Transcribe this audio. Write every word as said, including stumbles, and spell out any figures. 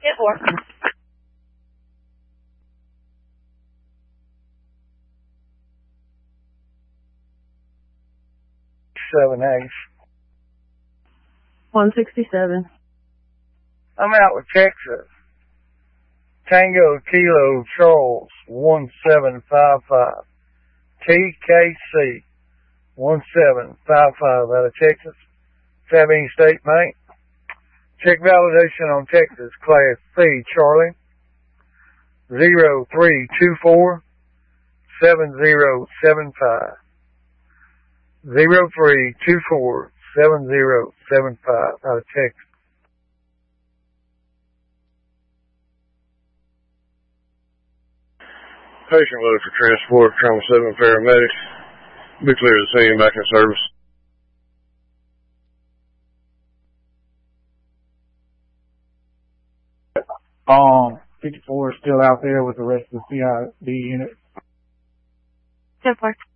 Hit four. Seven Ace. one sixty-seven. I'm out with Texas. Tango Kilo Charles one seven five five. T K C one seven five five out of Texas. Sabine State Bank. Check validation on Texas Class C Charlie zero three two four seven zero seven five. Zero three two four seven zero seven five out of Texas. Patient loaded for transport, trauma seven paramedics. Be clear to scene, back in service. Um, fifty-four is still out there with the rest of the C I D unit. Hit four.